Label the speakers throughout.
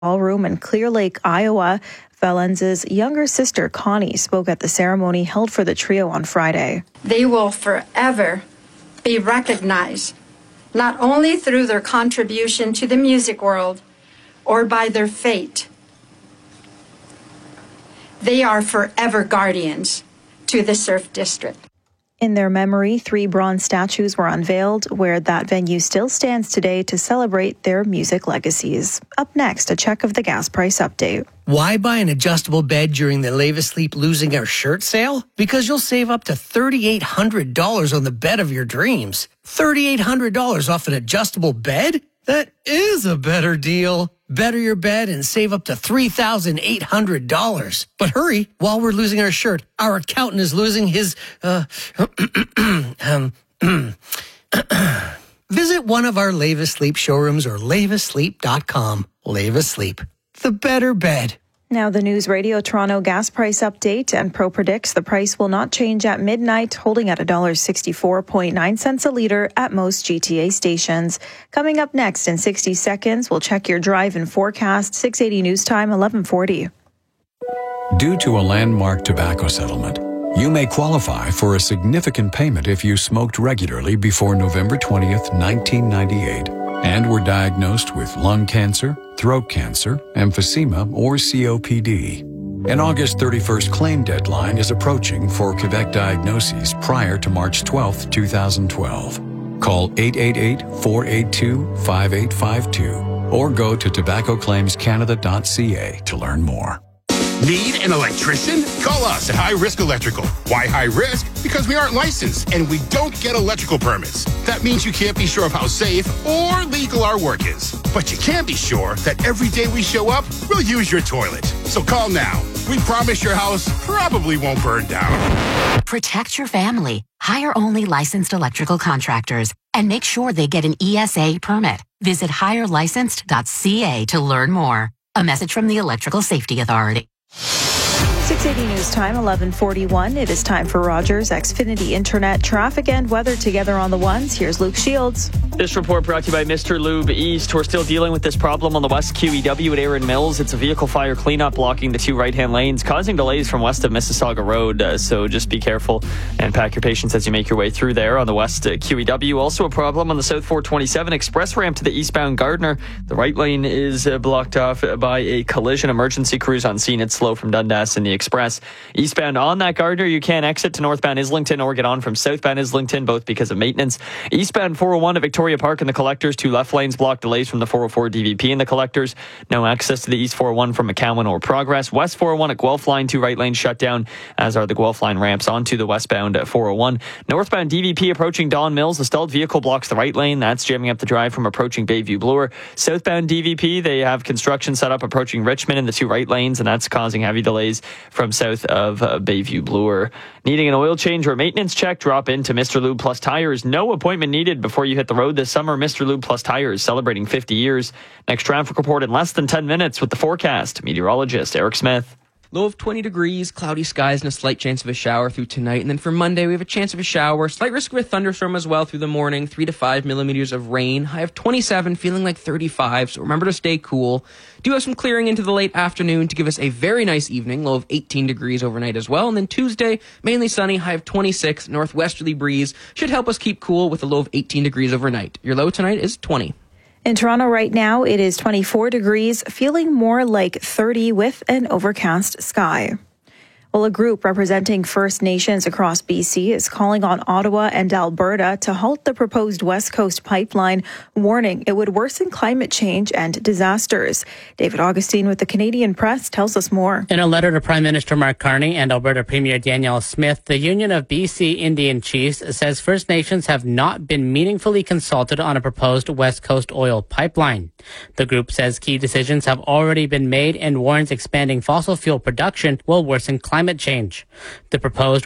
Speaker 1: Ballroom in Clear Lake, Iowa. Valenz's younger sister, Connie, spoke at the ceremony held for the trio on Friday.
Speaker 2: They will forever be recognized, not only through their contribution to the music world or by their fate. They are forever guardians to the Surf District.
Speaker 1: In their memory, 3 bronze statues were unveiled, where that venue still stands today to celebrate their music legacies. Up next, a check of the gas price update.
Speaker 3: Why buy an adjustable bed during the Leave Asleep Losing Our Shirt sale? Because you'll save up to $3,800 on the bed of your dreams. $3,800 off an adjustable bed? That is a better deal. Better your bed and save up to $3,800. But hurry, while we're losing our shirt, our accountant is losing his, Visit one of our Leave Asleep showrooms or leaveasleep.com. Leave Asleep, the better bed.
Speaker 1: Now the News Radio Toronto gas price update, and Pro predicts the price will not change at midnight, holding at $1.64.9 a litre at most GTA stations. Coming up next in 60 seconds, we'll check your drive and forecast. 680 News Time, 1140.
Speaker 4: Due to a landmark tobacco settlement, you may qualify for a significant payment if you smoked regularly before November 20th, 1998. And were diagnosed with lung cancer, throat cancer, emphysema, or COPD. An August 31st claim deadline is approaching for Quebec diagnoses prior to March 12, 2012. Call 888-482-5852 or go to tobaccoclaimscanada.ca to learn more.
Speaker 5: Need an electrician? Call us at High Risk Electrical. Why high risk? Because we aren't licensed and we don't get electrical permits. That means you can't be sure of how safe or legal our work is. But you can be sure that every day we show up, we'll use your toilet. So call now. We promise your house probably won't burn down.
Speaker 6: Protect your family. Hire only licensed electrical contractors and make sure they get an ESA permit. Visit hirelicensed.ca to learn more. A message from the Electrical Safety Authority.
Speaker 1: 680 News Time, 1141. It is time for Rogers Xfinity Internet traffic and weather together on the ones. Here's Luke Shields.
Speaker 7: This report brought to you by Mr. Lube East. We're still dealing with this problem on the West QEW at Erin Mills. It's a vehicle fire cleanup blocking the 2 right-hand lanes, causing delays from west of Mississauga Road. So just be careful and pack your patience as you make your way through there on the West QEW. Also a problem on the South 427 express ramp to the eastbound Gardner. The right lane is blocked off by a collision. Emergency crews on scene. It's slow from Dundas and the express. Eastbound on that Gardner, you can exit to northbound Islington or get on from southbound Islington, both because of maintenance. Eastbound 401 to Victoria Park and the Collectors, 2 left lanes blocked. Delays from the 404 DVP and the Collectors. No access to the East 401 from McCowan or Progress. West 401 at Guelph line, 2 right lanes shut down, as are the Guelph line ramps onto the westbound 401. Northbound DVP approaching Don Mills. The stalled vehicle blocks the right lane. That's jamming up the drive from approaching Bayview Bloor. Southbound DVP, they have construction set up approaching Richmond in the 2 right lanes, and that's causing heavy delays from south of Bayview Bloor. Needing an oil change or maintenance check? Drop into Mr. Lube Plus Tires. No appointment needed before you hit the road this summer. Mr. Lube Plus Tires celebrating 50 years. Next traffic report in less than 10 minutes with the forecast. Meteorologist Eric Smith.
Speaker 8: Low of 20 degrees, cloudy skies, and a slight chance of a shower through tonight. And then for Monday, we have a chance of a shower. Slight risk of a thunderstorm as well through the morning. 3 to 5 millimeters of rain. High of 27, feeling like 35. So remember to stay cool. Do have some clearing into the late afternoon to give us a very nice evening. Low of 18 degrees overnight as well. And then Tuesday, mainly sunny. High of 26. Northwesterly breeze should help us keep cool with a low of 18 degrees overnight. Your low tonight is 20.
Speaker 1: In Toronto right now, it is 24 degrees, feeling more like 30 with an overcast sky. Well, a group representing First Nations across BC is calling on Ottawa and Alberta to halt the proposed West Coast pipeline, warning it would worsen climate change and disasters. David Augustine with the Canadian Press tells us more.
Speaker 9: In a letter to Prime Minister Mark Carney and Alberta Premier Danielle Smith, the Union of BC Indian Chiefs says First Nations have not been meaningfully consulted on a proposed West Coast oil pipeline. The group says key decisions have already been made and warns expanding fossil fuel production will worsen climate change. The proposed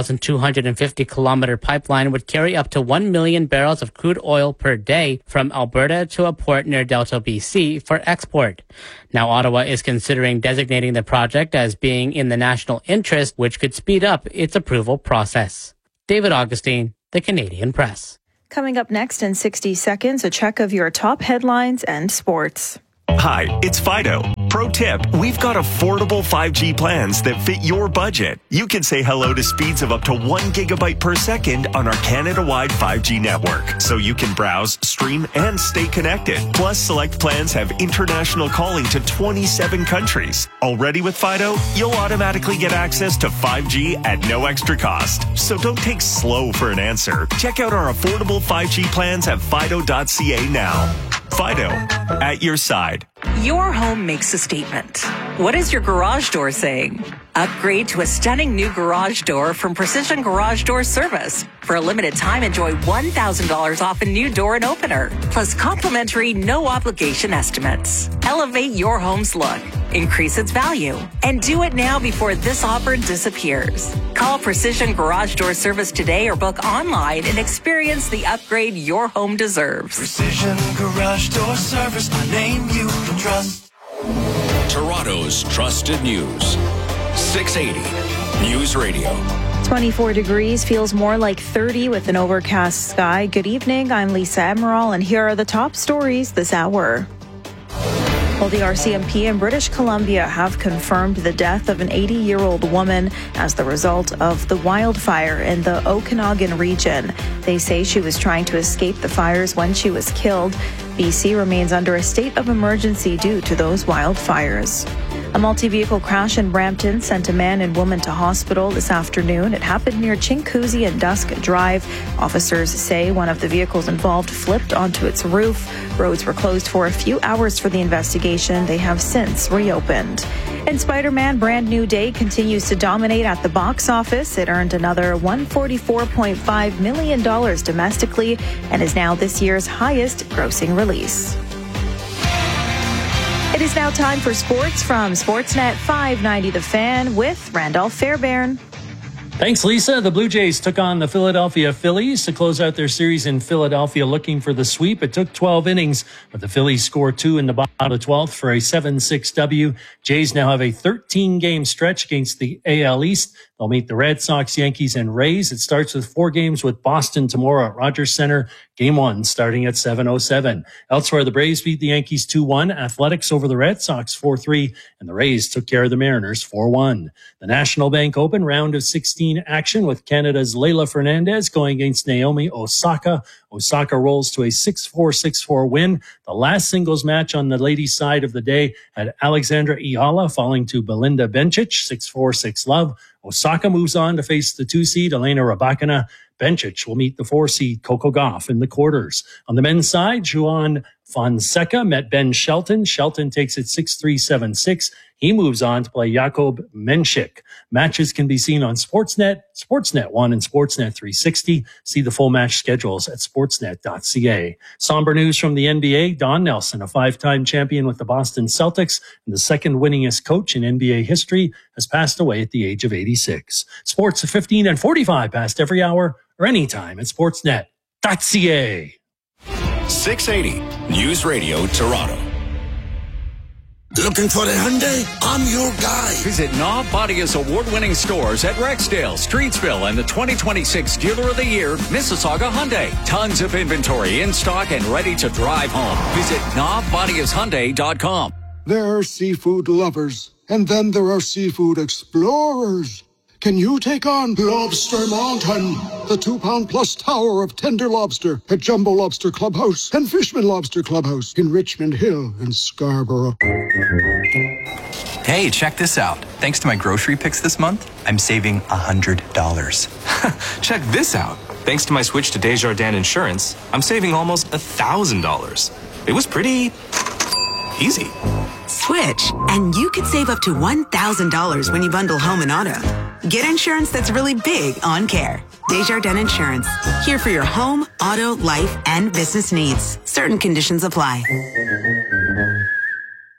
Speaker 9: 1,250-kilometer pipeline would carry up to 1 million barrels of crude oil per day from Alberta to a port near Delta, BC for export. Now, Ottawa is considering designating the project as being in the national interest, which could speed up its approval process. David Augustine, the Canadian Press.
Speaker 1: Coming up next in 60 seconds, a check of your top headlines and sports.
Speaker 10: Hi, it's Fido. Pro tip, we've got affordable 5G plans that fit your budget. You can say hello to speeds of up to 1 gigabyte per second on our Canada-wide 5G network, so you can browse, stream, and stay connected. Plus, select plans have international calling to 27 countries. Already with Fido, you'll automatically get access to 5G at no extra cost. So don't take slow for an answer. Check out our affordable 5G plans at fido.ca now. Fido, at your side.
Speaker 11: Your home makes a statement. What is your garage door saying? Upgrade to a stunning new garage door from Precision Garage Door Service. For a limited time, enjoy $1,000 off a new door and opener, plus complimentary no-obligation estimates. Elevate your home's look, increase its value, and do it now before this offer disappears. Call Precision Garage Door Service today or book online and experience the upgrade your home deserves.
Speaker 12: Precision Garage Door Service, a name you can trust.
Speaker 13: Toronto's trusted news. 680 News Radio.
Speaker 1: 24 degrees, feels more like 30 with an overcast sky. Good evening, I'm Lisa Emerald, and here are the top stories this hour. Well, the RCMP in British Columbia have confirmed the death of an 80-year-old woman as the result of the wildfire in the Okanagan region. They say she was trying to escape the fires when she was killed. BC remains under a state of emergency due to those wildfires. A multi-vehicle crash in Brampton sent a man and woman to hospital this afternoon. It happened near Chinguacousy and Dusk Drive. Officers say one of the vehicles involved flipped onto its roof. Roads were closed for a few hours for the investigation. They have since reopened. And Spider-Man Brand New Day continues to dominate at the box office. It earned another $144.5 million domestically and is now this year's highest grossing release. It is now time for sports from Sportsnet 590 The Fan with Randolph Fairbairn.
Speaker 14: Thanks, Lisa. The Blue Jays took on the Philadelphia Phillies to close out their series in Philadelphia looking for the sweep. It took 12 innings, but the Phillies scored 2 in the bottom of the 12th for a 7-6 W. Jays now have a 13-game stretch against the AL East. They'll meet the Red Sox, Yankees, and Rays. It starts with 4 games with Boston tomorrow at Rogers Center. Game 1 starting at 7:07. Elsewhere, the Braves beat the Yankees 2-1. Athletics over the Red Sox 4-3. And the Rays took care of the Mariners 4-1. The National Bank Open round of 16 action with Canada's Leylah Fernandez going against Naomi Osaka. Osaka rolls to a 6-4, 6-4 win. The last singles match on the ladies' side of the day had Alexandra Ihala falling to Belinda Bencic, 6-4, 6-love. Osaka moves on to face the 2-seed Elena Rybakina. Bencic will meet the 4-seed Coco Gauff in the quarters. On the men's side, Juan Fonseca met Ben Shelton. Shelton takes it 6-3, 7-6. He moves on to play Jakub Menchik. Matches can be seen on Sportsnet, Sportsnet 1, and Sportsnet 360. See the full match schedules at sportsnet.ca. Somber news from the NBA. Don Nelson, a 5-time champion with the Boston Celtics and the second winningest coach in NBA history, has passed away at the age of 86. Sports at 15 and 45 past every hour or anytime at sportsnet.ca.
Speaker 13: 680 News Radio Toronto.
Speaker 15: Looking for a Hyundai? I'm your guy.
Speaker 4: Visit Knob Bodia's award-winning stores at Rexdale, Streetsville, and the 2026 Dealer of the Year, Mississauga Hyundai. Tons of inventory in stock and ready to drive home. Visit knobbodiashyundai.com.
Speaker 16: There are seafood lovers, and then there are seafood explorers. Can you take on Lobster Mountain, the 2-pound-plus tower of tender lobster at Jumbo Lobster Clubhouse and Fishman Lobster Clubhouse in Richmond Hill and Scarborough?
Speaker 17: Hey, check this out. Thanks to my grocery picks this month, I'm saving $100.
Speaker 18: Check this out. Thanks to my switch to Desjardins Insurance, I'm saving almost $1,000. It was pretty easy.
Speaker 19: Switch, and you could save up to $1,000 when you bundle home and auto. Get insurance that's really big on care. Desjardins Insurance. Here for your home, auto, life, and business needs. Certain conditions apply.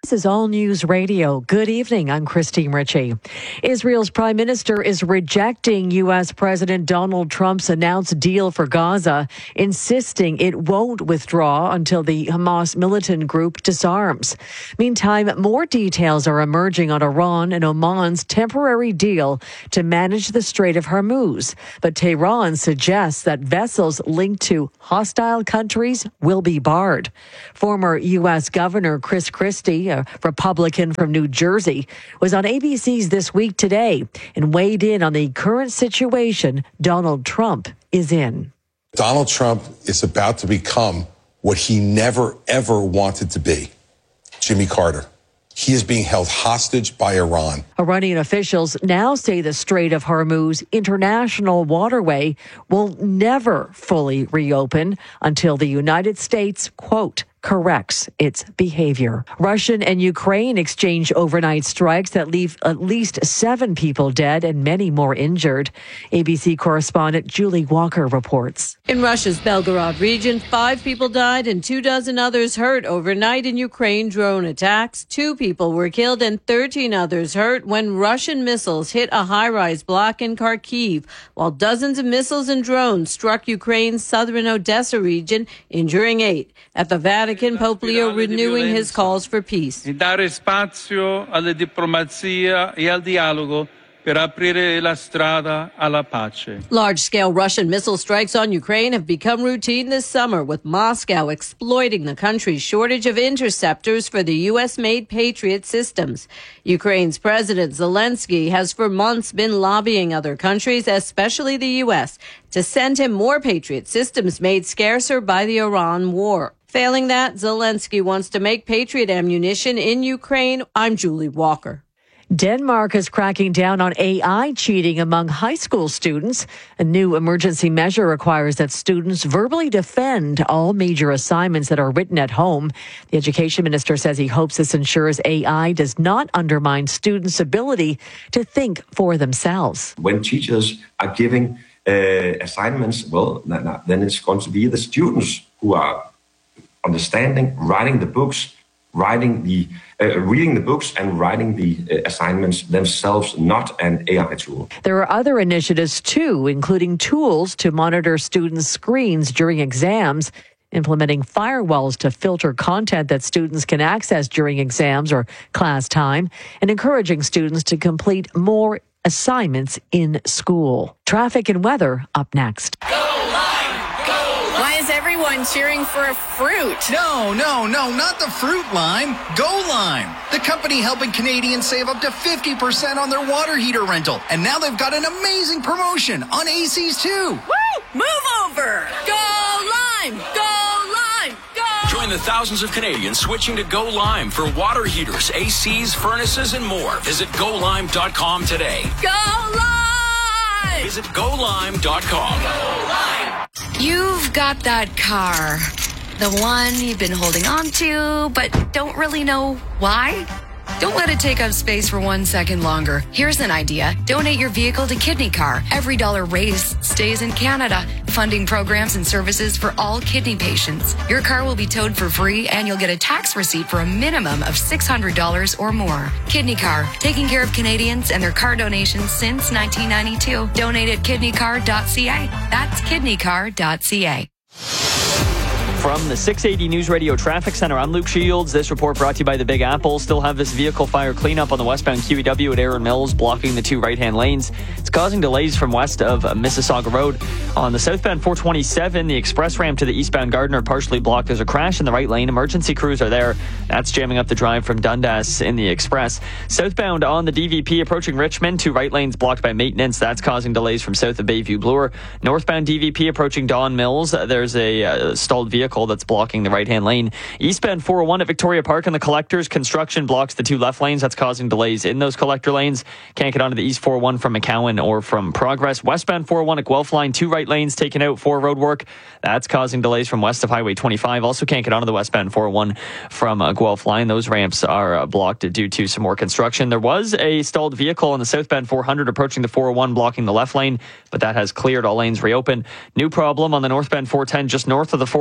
Speaker 20: This is All News Radio. Good evening. I'm Christine Ritchie. Israel's prime minister is rejecting U.S. President Donald Trump's announced deal for Gaza, insisting it won't withdraw until the Hamas militant group disarms. Meantime, more details are emerging on Iran and Oman's temporary deal to manage the Strait of Hormuz. But Tehran suggests that vessels linked to hostile countries will be barred. Former U.S. Governor Chris Christie, a Republican from New Jersey, was on ABC's This Week Today and weighed in on the current situation Donald Trump is in.
Speaker 21: Donald Trump is about to become what he never, ever wanted to be, Jimmy Carter. He is being held hostage by Iran.
Speaker 20: Iranian officials now say the Strait of Hormuz international waterway will never fully reopen until the United States, quote, corrects its behavior. Russian and Ukraine exchange overnight strikes that leave at least 7 people dead and many more injured. ABC correspondent Julie Walker reports.
Speaker 22: In Russia's Belgorod region, 5 people died and 24 others hurt overnight in Ukraine drone attacks. 2 people were killed and 13 others hurt when Russian missiles hit a high-rise block in Kharkiv, while dozens of missiles and drones struck Ukraine's southern Odessa region, injuring 8. At the Vatican, Pope Leo renewing his calls for peace.
Speaker 23: Dare spazio alla diplomazia e al dialogo per aprire la strada alla pace.
Speaker 22: Large-scale Russian missile strikes on Ukraine have become routine this summer, with Moscow exploiting the country's shortage of interceptors for the U.S.-made Patriot systems. Ukraine's President Zelensky has for months been lobbying other countries, especially the U.S., to send him more Patriot systems made scarcer by the Iran war. Failing that, Zelensky wants to make Patriot ammunition in Ukraine. I'm Julie Walker.
Speaker 20: Denmark is cracking down on AI cheating among high school students. A new emergency measure requires that students verbally defend all major assignments that are written at home. The education minister says he hopes this ensures AI does not undermine students' ability to think for themselves.
Speaker 24: When teachers are giving assignments, well, then it's going to be the students who are understanding, writing the books, reading the books and writing the assignments themselves, not an AI tool.
Speaker 20: There are other initiatives too, including tools to monitor students' screens during exams, implementing firewalls to filter content that students can access during exams or class time, and encouraging students to complete more assignments in school. Traffic and weather up next.
Speaker 25: Why is everyone cheering for a fruit?
Speaker 26: No, not the fruit lime. Go Lime, the company helping Canadians save up to 50% on their water heater rental. And now they've got an amazing promotion on ACs too.
Speaker 25: Woo! Move over! Go Lime! Go Lime! Go!
Speaker 13: Join the thousands of Canadians switching to Go Lime for water heaters, ACs, furnaces, and more. Visit GoLime.com today.
Speaker 25: Go Lime!
Speaker 13: Visit GoLime.com.
Speaker 25: Go Lime!
Speaker 27: You've got that car, the one you've been holding on to, but don't really know why. Don't let it take up space for 1 second longer. Here's an idea. Donate your vehicle to Kidney Car. Every dollar raised stays in Canada, funding programs and services for all kidney patients. Your car will be towed for free, and you'll get a tax receipt for a minimum of $600 or more. Kidney Car, taking care of Canadians and their car donations since 1992. Donate at kidneycar.ca. That's kidneycar.ca.
Speaker 7: From the 680 News Radio Traffic Center, I'm Luke Shields. This report brought to you by the Big Apple. Still have this vehicle fire cleanup on the westbound QEW at Erin Mills, blocking the 2 right-hand lanes. It's causing delays from west of Mississauga Road. On the southbound 427, the express ramp to the eastbound Gardiner partially blocked. There's a crash in the right lane. Emergency crews are there. That's jamming up the drive from Dundas in the express. Southbound on the DVP approaching Richmond, 2 right lanes blocked by maintenance. That's causing delays from south of Bayview Bloor. Northbound DVP approaching Don Mills. There's a stalled vehicle that's blocking the right-hand lane. Eastbound 401 at Victoria Park and the Collectors, construction blocks the 2 left lanes. That's causing delays in those collector lanes. Can't get onto the East 401 from McCowan or from Progress. Westbound 401 at Guelph Line, 2 right lanes taken out for road work. That's causing delays from west of Highway 25. Also can't get onto the westbound 401 from Guelph Line. Those ramps are blocked due to some more construction. There was a stalled vehicle on the southbound 400 approaching the 401 blocking the left lane, but that has cleared. All lanes reopened. New problem on the northbound 410 just north of the 401 in the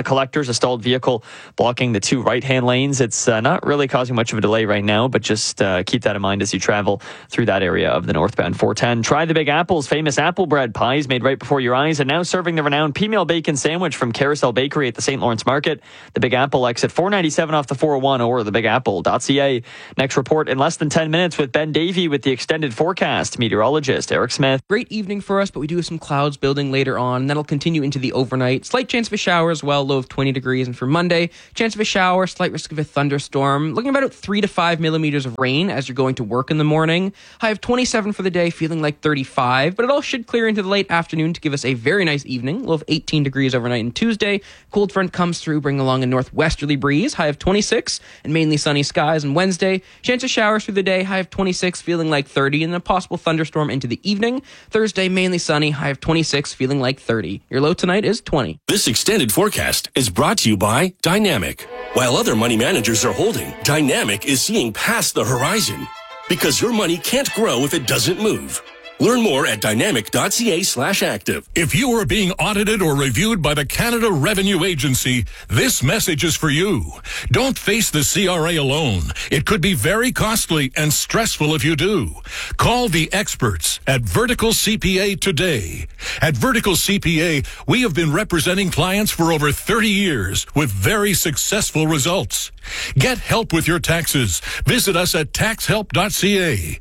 Speaker 7: Collectors, a stalled vehicle blocking the two right-hand lanes. It's not really causing much of a delay right now, but just keep that in mind as you travel through that area of the northbound 410. Try the Big Apple's famous apple bread pies made right before your eyes, and now serving the renowned P-Meal Bacon Sandwich from Carousel Bakery at the St. Lawrence Market. The Big Apple exit 497 off the 401 or thebigapple.ca. Next report in less than 10 minutes with Ben Davey with the extended forecast. Meteorologist Eric Smith.
Speaker 2: Great evening for us, but we do have some clouds building later on. That'll continue into the overnight. Slight chance of a shower as well, low of 20 degrees. And for Monday, chance of a shower, slight risk of a thunderstorm. Looking about 3 to 5 millimeters of rain as you're going to work in the morning. High of 27 for the day, feeling like 35. But it all should clear into the late afternoon to give us a very nice evening. Low of 18 degrees overnight and Tuesday. Cold front comes through, bringing along a northwesterly breeze. High of 26 and mainly sunny skies. And Wednesday, chance of showers through the day. High of 26, feeling like 30. And a possible thunderstorm into the evening. Thursday, mainly sunny. High of 26, feeling like 30. Your low tonight is 20.
Speaker 13: This extended forecast is brought to you by Dynamic. While other money managers are holding, Dynamic is seeing past the horizon. Because your money can't grow if it doesn't move. Learn more at dynamic.ca/active.
Speaker 3: If you are being audited or reviewed by the Canada Revenue Agency, this message is for you. Don't face the CRA alone. It could be very costly and stressful if you do. Call the experts at Vertical CPA today. At Vertical CPA, we have been representing clients for over 30 years with very successful results. Get help with your taxes. Visit us at taxhelp.ca.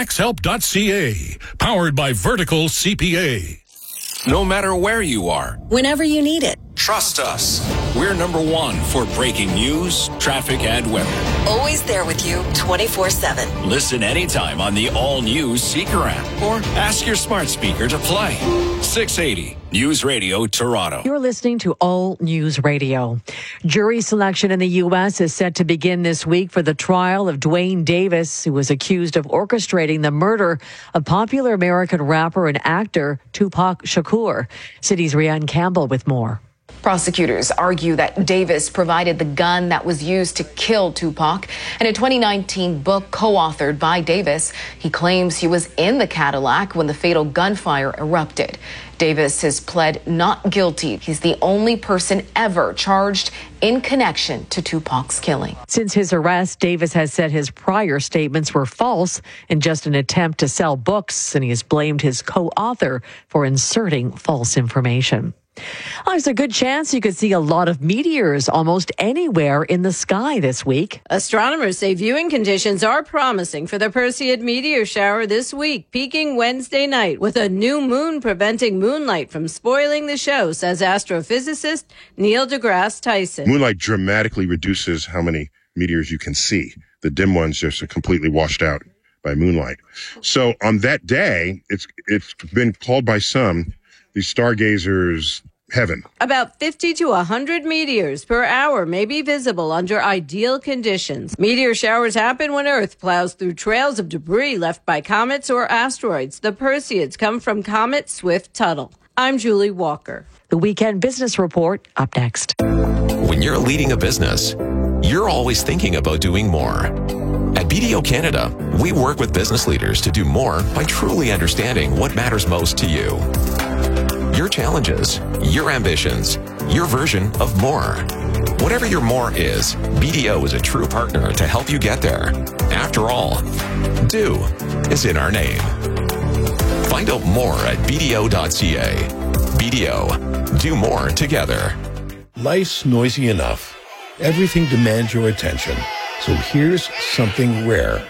Speaker 3: Taxhelp.ca. Powered by Vertical CPA.
Speaker 13: No matter where you are,
Speaker 5: whenever you need it.
Speaker 13: Trust us. We're number one for breaking news, traffic, and weather.
Speaker 5: Always there with you 24/7.
Speaker 13: Listen anytime on the all-new Seeker app or ask your smart speaker to play. 680 News Radio Toronto.
Speaker 20: You're listening to All News Radio. Jury selection in the U.S. is set to begin this week for the trial of Duane Davis, who was accused of orchestrating the murder of popular American rapper and actor Tupac Shakur. City's Rianne Campbell with more.
Speaker 6: Prosecutors argue that Davis provided the gun that was used to kill Tupac. In a 2019 book co-authored by Davis, he claims he was in the Cadillac when the fatal gunfire erupted. Davis has pled not guilty. He's the only person ever charged in connection to Tupac's killing.
Speaker 20: Since his arrest, Davis has said his prior statements were false in just an attempt to sell books, and he has blamed his co-author for inserting false information. There's a good chance you could see a lot of meteors almost anywhere in the sky this week.
Speaker 22: Astronomers say viewing conditions are promising for the Perseid meteor shower this week, peaking Wednesday night with a new moon preventing moonlight from spoiling the show, says astrophysicist Neil deGrasse Tyson.
Speaker 8: Moonlight dramatically reduces how many meteors you can see. The dim ones just are completely washed out by moonlight. So on that day, it's been called by some the stargazers' heaven.
Speaker 22: About 50 to 100 meteors per hour may be visible under ideal conditions. Meteor showers happen when Earth plows through trails of debris left by comets or asteroids. The Perseids come from comet Swift-Tuttle. I'm Julie Walker.
Speaker 20: The Weekend Business Report up next.
Speaker 9: When you're leading a business, you're always thinking about doing more. At BDO Canada, we work with business leaders to do more by truly understanding what matters most to you. Your challenges, your ambitions, your version of more. Whatever your more is, BDO is a true partner to help you get there. After all, do is in our name. Find out more at BDO.ca. BDO, do more together.
Speaker 10: Life's noisy enough. Everything demands your attention. So here's something rare.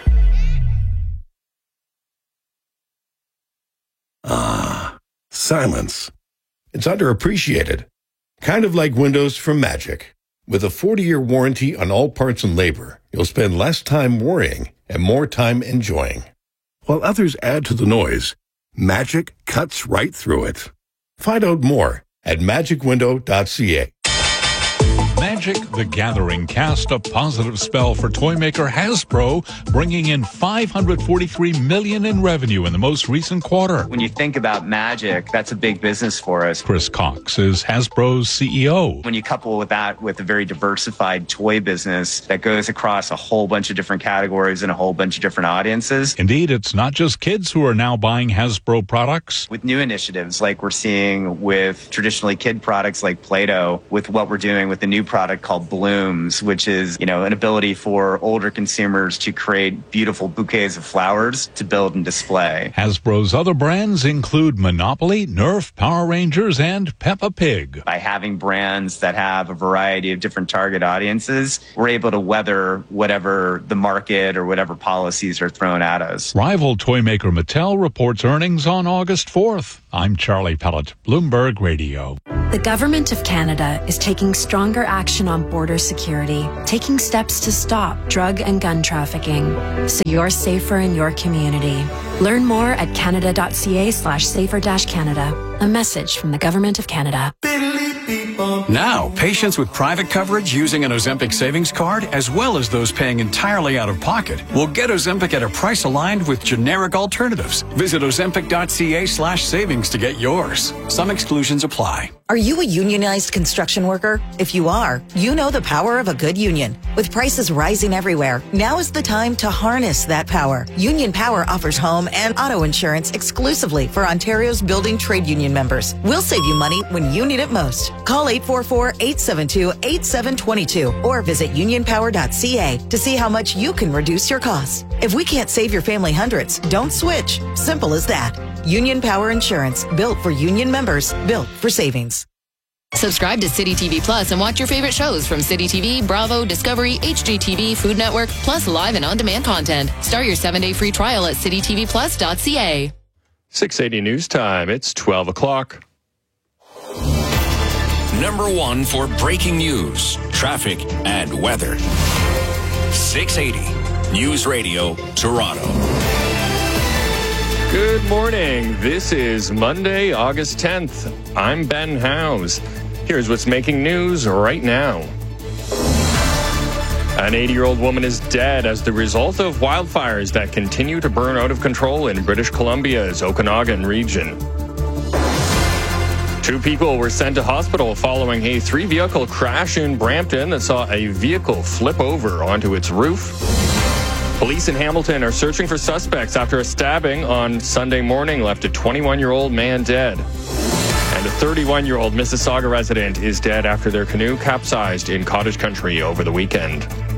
Speaker 10: Silence. It's underappreciated. Kind of like windows from Magic. With a 40-year warranty on all parts and labor, you'll spend less time worrying and more time enjoying. While others add to the noise, Magic cuts right through it. Find out more at magicwindow.ca.
Speaker 28: Magic
Speaker 3: Magic the Gathering cast a positive spell for toy maker Hasbro, bringing in $543 million in revenue in the most recent quarter.
Speaker 1: When you think about Magic, that's a big business for us.
Speaker 3: Chris Cox is Hasbro's CEO.
Speaker 1: When you couple with that with a very diversified toy business that goes across a whole bunch of different categories and a whole bunch of different audiences.
Speaker 3: Indeed, it's not just kids who are now buying Hasbro products.
Speaker 1: With new initiatives like we're seeing with traditionally kid products like Play-Doh, with what we're doing with the new product called Blooms, which is, an ability for older consumers to create beautiful bouquets of flowers to build and display.
Speaker 3: Hasbro's other brands include Monopoly, Nerf, Power Rangers, and Peppa Pig.
Speaker 1: By having brands that have a variety of different target audiences, we're able to weather whatever the market or whatever policies are thrown at us.
Speaker 3: Rival toy maker Mattel reports earnings on August 4th. I'm Charlie Pellet, Bloomberg Radio.
Speaker 4: The Government of Canada is taking stronger action on border security, taking steps to stop drug and gun trafficking, so you're safer in your community. Learn more at canada.ca/safer-canada. A message from the Government of Canada.
Speaker 11: Now, patients with private coverage using an Ozempic savings card, as well as those paying entirely out of pocket, will get Ozempic at a price aligned with generic alternatives. Visit ozempic.ca/savings to get yours. Some exclusions apply.
Speaker 12: Are you a unionized construction worker? If you are, you know the power of a good union. With prices rising everywhere, now is the time to harness that power. Union Power offers home and auto insurance exclusively for Ontario's building trade union members. We'll save you money when you need it most. Call 844-872-8722 or visit unionpower.ca to see how much you can reduce your costs. If we can't save your family hundreds, don't switch. Simple as that. Union Power Insurance, built for union members, built for savings.
Speaker 14: Subscribe to City TV Plus and watch your favorite shows from City TV, Bravo, Discovery, HGTV, Food Network, plus live and on-demand content. Start your 7-day free trial at citytvplus.ca.
Speaker 15: 680 News Time. It's 12 o'clock.
Speaker 16: Number one for breaking news, traffic, and weather. 680 News Radio, Toronto.
Speaker 15: Good morning. This is Monday, August 10th. I'm Ben Howes. Here's what's making news right now. An 80-year-old woman is dead as the result of wildfires that continue to burn out of control in British Columbia's Okanagan region. 2 people were sent to hospital following a 3-vehicle crash in Brampton that saw a vehicle flip over onto its roof. Police in Hamilton are searching for suspects after a stabbing on Sunday morning left a 21-year-old man dead. And a 31-year-old Mississauga resident is dead after their canoe capsized in cottage country over the weekend.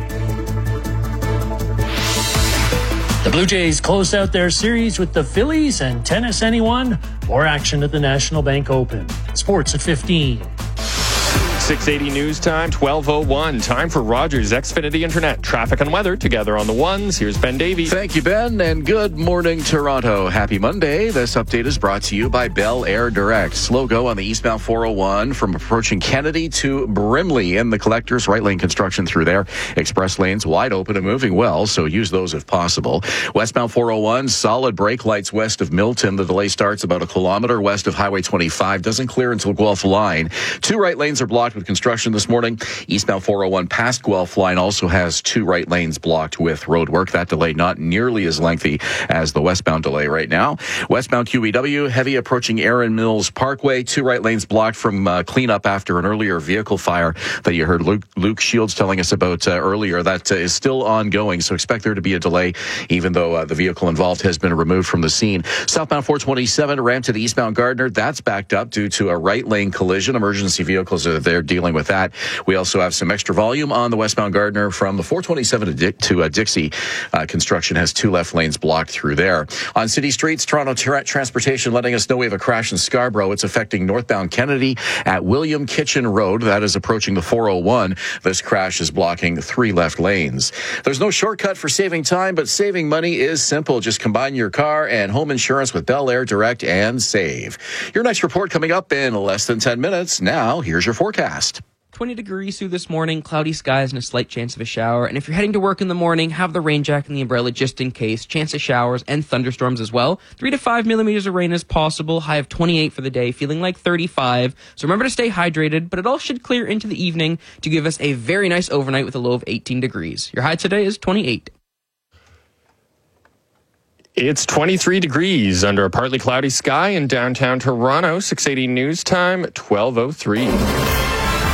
Speaker 28: The Blue Jays closed out their series with the Phillies, and tennis, anyone? More action at the National Bank Open. Sports at 15.
Speaker 15: 680 News Time, 12:01. Time for Rogers Xfinity Internet. Traffic and weather together on the ones. Here's Ben Davey.
Speaker 29: Thank you, Ben, and good morning, Toronto. Happy Monday. This update is brought to you by Bel Air Direct. Slow go on the eastbound 401 from approaching Kennedy to Brimley in the collectors. Right lane construction through there. Express lanes wide open and moving well, so use those if possible. Westbound 401, solid brake lights west of Milton. The delay starts about a kilometer west of Highway 25. Doesn't clear until Guelph Line. 2 right lanes are blocked with construction this morning. Eastbound 401 past Guelph Line also has 2 right lanes blocked with road work. That delay not nearly as lengthy as the westbound delay right now. Westbound QEW, heavy approaching Erin Mills Parkway. 2 right lanes blocked from cleanup after an earlier vehicle fire that you heard Luke Shields telling us about earlier. That is still ongoing, so expect there to be a delay, even though the vehicle involved has been removed from the scene. Southbound 427, ramp to the eastbound Gardner. That's backed up due to a right lane collision. Emergency vehicles are there dealing with that. We also have some extra volume on the westbound Gardner from the 427 to Dixie. Construction has 2 left lanes blocked through there. On city streets, Toronto Transportation letting us know we have a crash in Scarborough. It's affecting northbound Kennedy at William Kitchen Road. That is approaching the 401. This crash is blocking 3 left lanes. There's no shortcut for saving time, but saving money is simple. Just combine your car and home insurance with Bel Air Direct and save. Your next report coming up in less than 10 minutes. Now, here's your forecast.
Speaker 2: 20 degrees through this morning, cloudy skies and a slight chance of a shower. And if you're heading to work in the morning, have the rain jacket and the umbrella just in case. Chance of showers and thunderstorms as well. 3 to 5 millimeters of rain is possible. High of 28 for the day, feeling like 35. So remember to stay hydrated, but it all should clear into the evening to give us a very nice overnight with a low of 18 degrees. Your high today is 28.
Speaker 15: It's 23 degrees under a partly cloudy sky in downtown Toronto. 680 News Time, 12:03.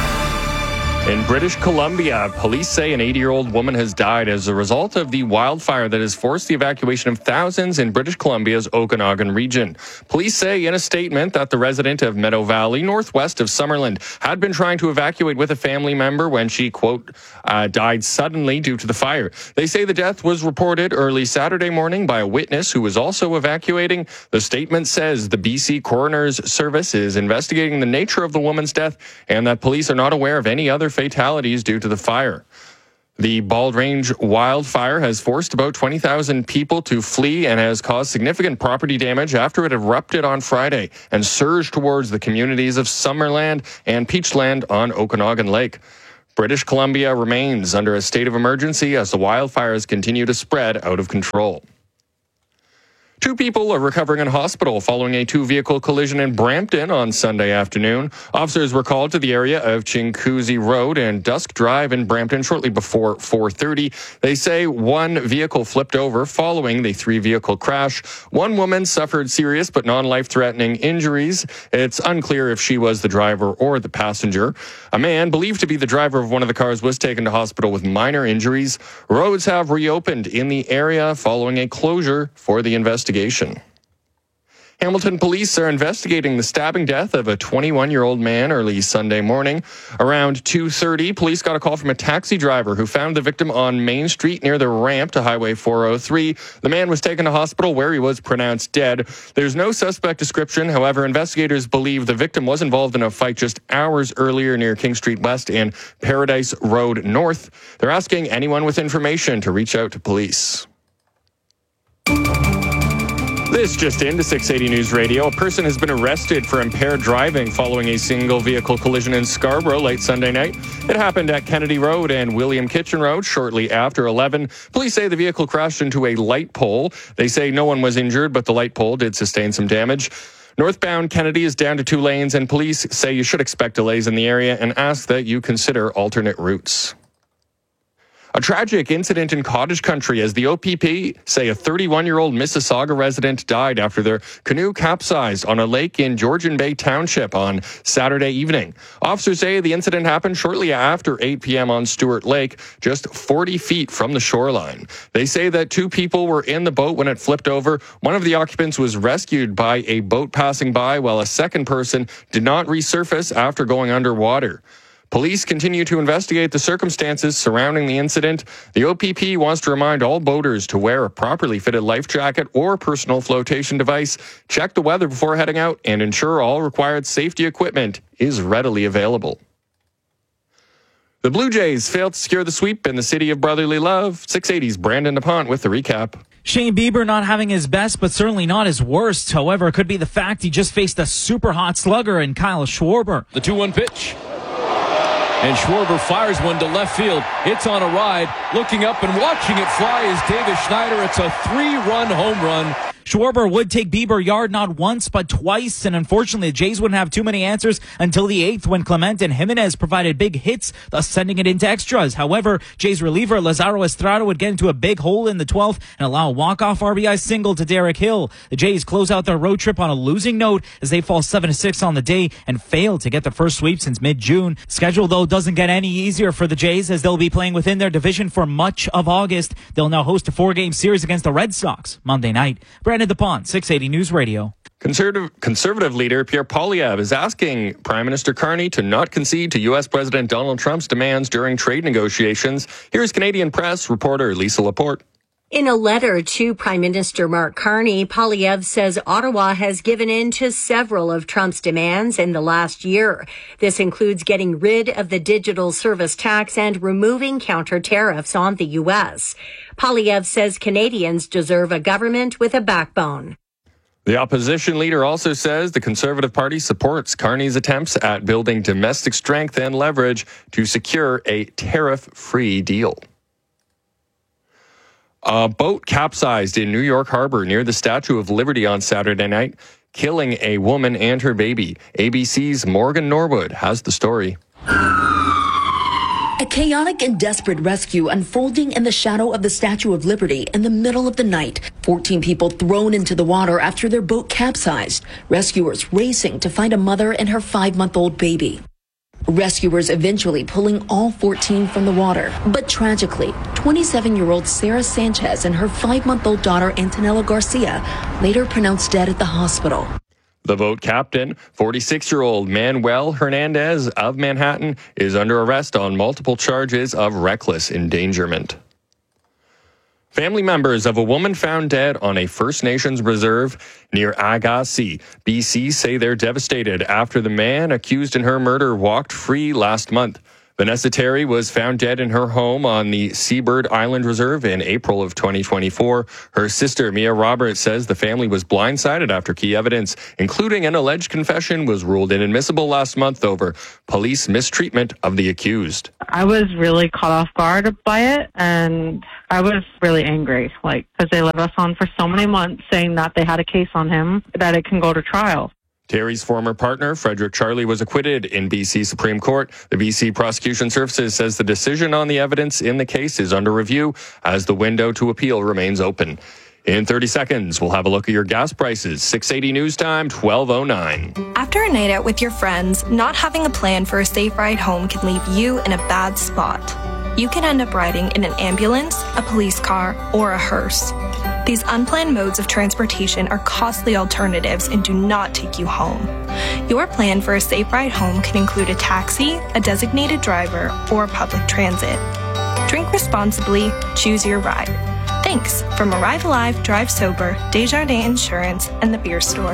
Speaker 15: In British Columbia, police say an 80-year-old woman has died as a result of the wildfire that has forced the evacuation of thousands in British Columbia's Okanagan region. Police say in a statement that the resident of Meadow Valley, northwest of Summerland, had been trying to evacuate with a family member when she, quote, died suddenly due to the fire. They say the death was reported early Saturday morning by a witness who was also evacuating. The statement says the BC Coroner's Service is investigating the nature of the woman's death and that police are not aware of any other fatalities due to the fire. The Bald Range wildfire has forced about 20,000 people to flee and has caused significant property damage after it erupted on Friday and surged towards the communities of Summerland and Peachland on Okanagan Lake. British Columbia remains under a state of emergency as the wildfires continue to spread out of control. 2 people are recovering in hospital following a 2-vehicle collision in Brampton on Sunday afternoon. Officers were called to the area of Chinguacousy Road and Dusk Drive in Brampton shortly before 4:30. They say 1 vehicle flipped over following the 3-vehicle crash. 1 woman suffered serious but non-life-threatening injuries. It's unclear if she was the driver or the passenger. A man believed to be the driver of one of the cars was taken to hospital with minor injuries. Roads have reopened in the area following a closure for the investigation. Hamilton police are investigating the stabbing death of a 21-year-old man early Sunday morning. Around 2:30, police got a call from a taxi driver who found the victim on Main Street near the ramp to Highway 403. The man was taken to hospital where he was pronounced dead. There's no suspect description. However, investigators believe the victim was involved in a fight just hours earlier near King Street West and Paradise Road North. They're asking anyone with information to reach out to police. This just into 680 News Radio. A person has been arrested for impaired driving following a single vehicle collision in Scarborough late Sunday night. It happened at Kennedy Road and William Kitchen Road shortly after 11. Police say the vehicle crashed into a light pole. They say no one was injured, but the light pole did sustain some damage. Northbound Kennedy is down to 2 lanes, and police say you should expect delays in the area and ask that you consider alternate routes. A tragic incident in Cottage Country as the OPP say a 31-year-old Mississauga resident died after their canoe capsized on a lake in Georgian Bay Township on Saturday evening. Officers say the incident happened shortly after 8 p.m. on Stewart Lake, just 40 feet from the shoreline. They say that 2 people were in the boat when it flipped over. One of the occupants was rescued by a boat passing by, while a second person did not resurface after going underwater. Police continue to investigate the circumstances surrounding the incident. The OPP wants to remind all boaters to wear a properly fitted life jacket or personal flotation device, check the weather before heading out, and ensure all required safety equipment is readily available. The Blue Jays failed to secure the sweep in the city of brotherly love. 680's Brandon DuPont with the recap.
Speaker 17: Shane Bieber not having his best, but certainly not his worst. However, it could be the fact he just faced a super hot slugger in Kyle Schwarber.
Speaker 18: The 2-1 pitch. And Schwarber fires one to left field. It's on a ride. Looking up and watching it fly is Davis Schneider. It's a 3-run home run.
Speaker 17: Schwarber would take Bieber yard not once but twice, and unfortunately the Jays wouldn't have too many answers until the 8th when Clement and Jimenez provided big hits, thus sending it into extras. However, Jays reliever Lazaro Estrada would get into a big hole in the 12th and allow a walk-off RBI single to Derek Hill. The Jays close out their road trip on a losing note as they fall 7-6 on the day and fail to get the first sweep since mid-June. Schedule, though, doesn't get any easier for the Jays as they'll be playing within their division for much of August. They'll now host a 4-game series against the Red Sox Monday night. Brandon DuPont, 680 News Radio.
Speaker 15: Conservative leader Pierre Poilievre is asking Prime Minister Carney to not concede to U.S. President Donald Trump's demands during trade negotiations. Here's Canadian Press reporter Lisa Laporte.
Speaker 19: In a letter to Prime Minister Mark Carney, Poilievre says Ottawa has given in to several of Trump's demands in the last year. This includes getting rid of the digital service tax and removing counter tariffs on the U.S. Poilievre says Canadians deserve a government with a backbone.
Speaker 15: The opposition leader also says the Conservative Party supports Carney's attempts at building domestic strength and leverage to secure a tariff-free deal. A boat capsized in New York Harbor near the Statue of Liberty on Saturday night, killing a woman and her baby. ABC's Morgan Norwood has the story.
Speaker 5: A chaotic and desperate rescue unfolding in the shadow of the Statue of Liberty in the middle of the night. 14 people thrown into the water after their boat capsized. Rescuers racing to find a mother and her 5-month-old baby. Rescuers eventually pulling all 14 from the water. But tragically, 27-year-old Sarah Sanchez and her 5-month-old daughter Antonella Garcia later pronounced dead at the hospital.
Speaker 15: The boat captain, 46-year-old Manuel Hernandez of Manhattan, is under arrest on multiple charges of reckless endangerment. Family members of a woman found dead on a First Nations reserve near Agassiz, BC, say they're devastated after the man accused in her murder walked free last month. Vanessa Terry was found dead in her home on the Seabird Island Reserve in April of 2024. Her sister, Mia Roberts, says the family was blindsided after key evidence, including an alleged confession, was ruled inadmissible last month over police mistreatment of the accused.
Speaker 7: I was really caught off guard by it, and I was really angry, because they let us on for so many months saying that they had a case on him, that it can go to trial.
Speaker 15: Terry's former partner, Frederick Charlie, was acquitted in BC Supreme Court. The BC Prosecution Services says the decision on the evidence in the case is under review as the window to appeal remains open. In 30 seconds, we'll have a look at your gas prices. 680 News Time, 12:09.
Speaker 13: After a night out with your friends, not having a plan for a safe ride home can leave you in a bad spot. You can end up riding in an ambulance, a police car, or a hearse. These unplanned modes of transportation are costly alternatives and do not take you home. Your plan for a safe ride home can include a taxi, a designated driver, or public transit. Drink responsibly, choose your ride. Thanks from Arrive Alive, Drive Sober, Desjardins Insurance, and the Beer Store.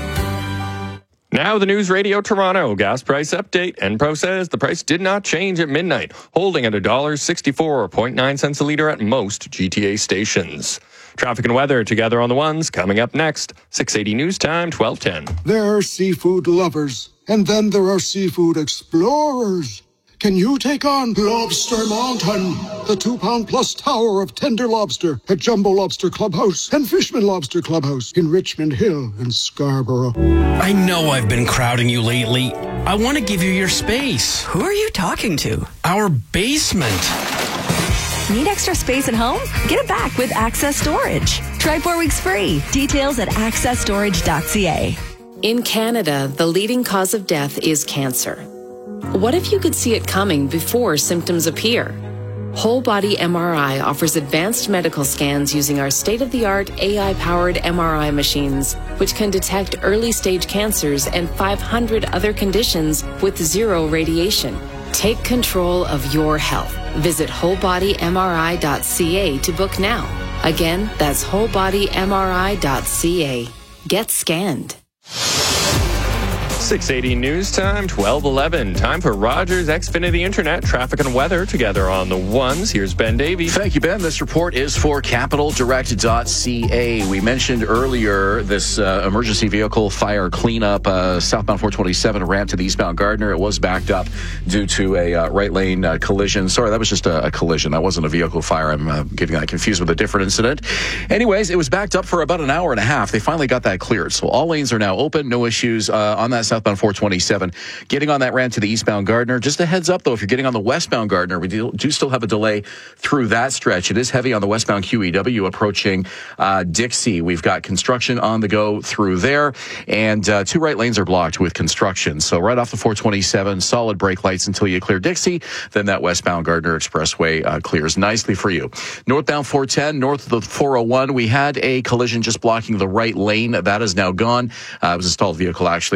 Speaker 15: Now the News Radio Toronto gas price update. Enpro says the price did not change at midnight, holding at $1.64.9 a litre at most GTA stations. Traffic and weather together on the ones coming up next. 680 News Time, 12:10.
Speaker 21: There are seafood lovers, and then there are seafood explorers. Can you take on Lobster Mountain, the 2-pound-plus tower of tender lobster at Jumbo Lobster Clubhouse and Fishman Lobster Clubhouse in Richmond Hill and Scarborough?
Speaker 23: I know I've been crowding you lately. I want to give you your space.
Speaker 24: Who are you talking to?
Speaker 23: Our basement.
Speaker 24: Need extra space at home? Get it back with Access Storage. Try 4 weeks free. Details at accessstorage.ca.
Speaker 25: In Canada, the leading cause of death is cancer. What if you could see it coming before symptoms appear? Whole Body MRI offers advanced medical scans using our state-of-the-art AI-powered MRI machines, which can detect early-stage cancers and 500 other conditions with zero radiation. Take control of your health. Visit wholebodymri.ca to book now. Again, that's wholebodymri.ca. Get scanned.
Speaker 15: 680 News Time, 12:11. Time for Rogers Xfinity Internet traffic and weather together on the ones. Here's Ben Davey.
Speaker 29: Thank you, Ben. This report is for capitaldirect.ca. We mentioned earlier this emergency vehicle fire cleanup, southbound 427 ramp to the eastbound Gardner. It was backed up due to a right lane collision. Sorry, that was just a collision. That wasn't a vehicle fire. I'm getting that confused with a different incident. Anyways, it was backed up for about an hour and a half. They finally got that cleared. So all lanes are now open. No issues on that southbound 427. Getting on that ramp to the eastbound Gardner. Just a heads up, though, if you're getting on the westbound Gardner, we do still have a delay through that stretch. It is heavy on the westbound QEW approaching Dixie. We've got construction on the go through there, and 2 right lanes are blocked with construction. So right off the 427, solid brake lights until you clear Dixie. Then that westbound Gardner Expressway clears nicely for you. Northbound 410, north of the 401, we had a collision just blocking the right lane. That is now gone. It was a stalled vehicle, actually. It was in the cloud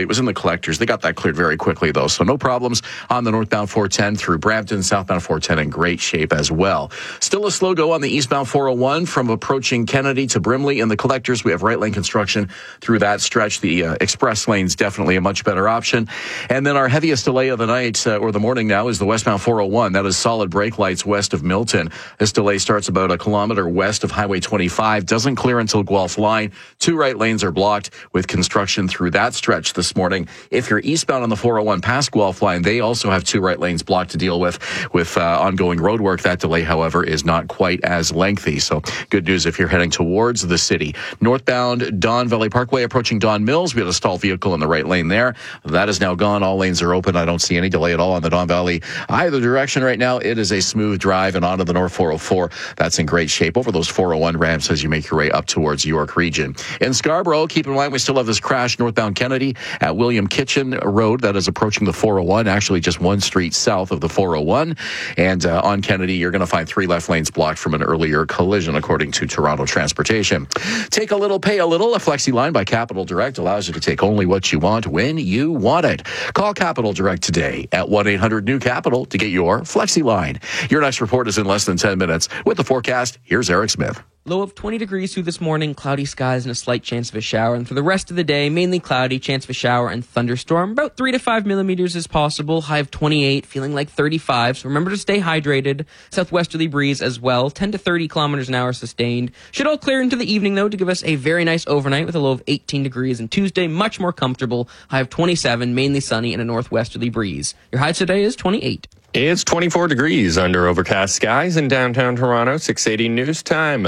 Speaker 29: collectors. They got that cleared very quickly, though, so no problems on the northbound 410 through Brampton. Southbound 410 in great shape as well. Still a slow go on the eastbound 401 from approaching Kennedy to Brimley. In the collectors, we have right lane construction through that stretch. The express lane's definitely a much better option. And then our heaviest delay of the night or the morning now is the westbound 401. That is solid brake lights west of Milton. This delay starts about a kilometer west of Highway 25. Doesn't clear until Guelph Line. 2 right lanes are blocked with construction through that stretch this morning. If you're eastbound on the 401 past Guelph Line, they also have 2 right lanes blocked to deal with ongoing road work. That delay, however, is not quite as lengthy. So good news if you're heading towards the city. Northbound Don Valley Parkway approaching Don Mills. We had a stalled vehicle in the right lane there. That is now gone. All lanes are open. I don't see any delay at all on the Don Valley either direction right now. It is a smooth drive and onto the North 404. That's in great shape over those 401 ramps as you make your way up towards York Region. In Scarborough, keep in mind we still have this crash northbound Kennedy at William Kitchen Road that is approaching the 401, actually just 1 street south of the 401. And on Kennedy, you're going to find 3 left lanes blocked from an earlier collision, according to Toronto Transportation. Take a little, pay a little. A Flexi Line by Capital Direct allows you to take only what you want when you want it. Call Capital Direct today at 1-800-NEW-CAPITAL to get your Flexi Line. Your next report is in less than 10 minutes. With the forecast, here's Eric Smith.
Speaker 2: Low of 20 degrees through this morning, cloudy skies and a slight chance of a shower. And for the rest of the day, mainly cloudy, chance of a shower and thunderstorm. About 3 to 5 millimeters is possible. High of 28, feeling like 35. So remember to stay hydrated. Southwesterly breeze as well. 10 to 30 kilometers an hour sustained. Should all clear into the evening, though, to give us a very nice overnight with a low of 18 degrees. And Tuesday, much more comfortable. High of 27, mainly sunny and a northwesterly breeze. Your high today is 28.
Speaker 15: It's 24 degrees under overcast skies in downtown Toronto. 680 news time.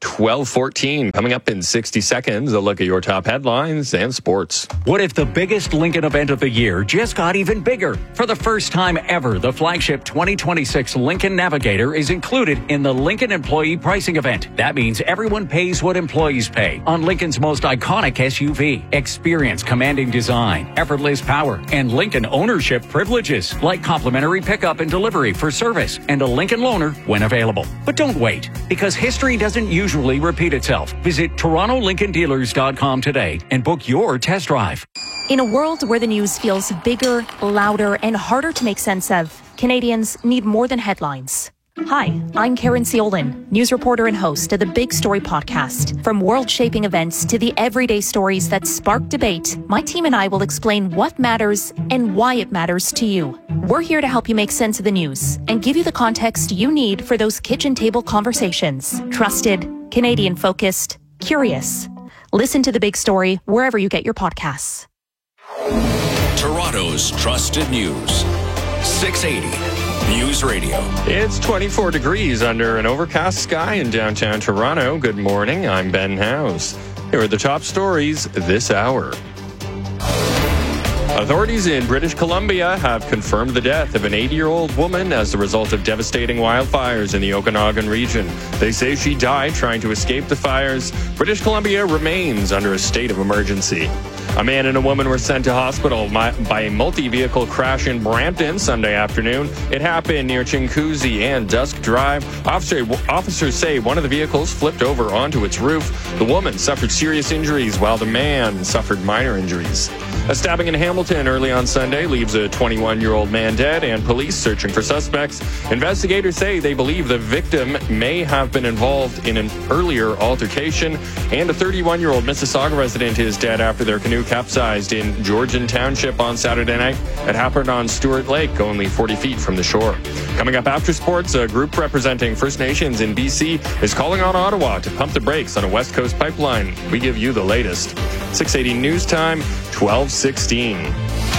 Speaker 15: 12:14 coming up in 60 seconds. A look at your top headlines and sports.
Speaker 1: What if the biggest Lincoln event of the year just got even bigger? For the first time ever, the flagship 2026 Lincoln Navigator is included in the Lincoln Employee Pricing Event. That means everyone pays what employees pay on Lincoln's most iconic SUV. Experience commanding design, effortless power, and Lincoln ownership privileges like complimentary pickup and delivery for service and a Lincoln loaner when available. But don't wait, because history doesn't usually repeat itself. Visit TorontoLincolnDealers.com today and book your test drive.
Speaker 6: In a world where the news feels bigger, louder, and harder to make sense of, Canadians need more than headlines. Hi, I'm Karen Ciolin, news reporter and host of the Big Story podcast. From world-shaping events to the everyday stories that spark debate, my team and I will explain what matters and why it matters to you. We're here to help you make sense of the news and give you the context you need for those kitchen table conversations. Trusted, Canadian-focused, curious. Listen to The Big Story wherever you get your podcasts.
Speaker 16: Toronto's trusted news. 680 News Radio.
Speaker 15: It's 24 degrees under an overcast sky in downtown Toronto. Good morning. I'm Ben House. Here are the top stories this hour. Authorities in British Columbia have confirmed the death of an 80-year-old woman as a result of devastating wildfires in the Okanagan region. They say she died trying to escape the fires. British Columbia remains under a state of emergency. A man and a woman were sent to hospital by a multi-vehicle crash in Brampton Sunday afternoon. It happened near Chinguacousy and Dusk Drive. Officers say one of the vehicles flipped over onto its roof. The woman suffered serious injuries while the man suffered minor injuries. A stabbing in Hamilton early on Sunday leaves a 21-year-old man dead and police searching for suspects. Investigators say they believe the victim may have been involved in an earlier altercation, and a 31-year-old Mississauga resident is dead after their canoe capsized in Georgian Township on Saturday night. It happened on Stewart Lake, only 40 feet from the shore. Coming up after sports, a group representing First Nations in BC is calling on Ottawa to pump the brakes on a West Coast pipeline. We give you the latest. 680 News Time, 12:16.